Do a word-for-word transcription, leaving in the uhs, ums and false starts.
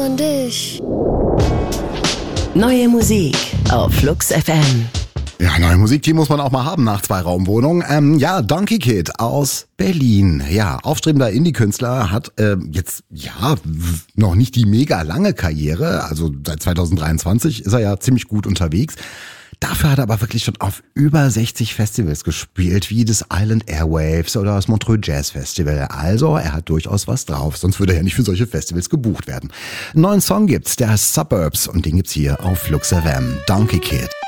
und ich. Neue Musik auf Flux F M. Ja, neue Musik, die muss man auch mal haben nach zwei Raumwohnungen. Ähm, ja, Donkey Kid aus Berlin. Ja, aufstrebender Indie-Künstler, hat äh, jetzt, ja, w- noch nicht die mega lange Karriere. Also seit zwanzig dreiundzwanzig ist er ja ziemlich gut unterwegs. Dafür hat er aber wirklich schon auf über sechzig Festivals gespielt, wie das Island Airwaves oder das Montreux Jazz Festival. Also, er hat durchaus was drauf, sonst würde er ja nicht für solche Festivals gebucht werden. Einen neuen Song gibt's, der heißt Suburbs, und den gibt's hier auf Flux F M. Donkey Kid.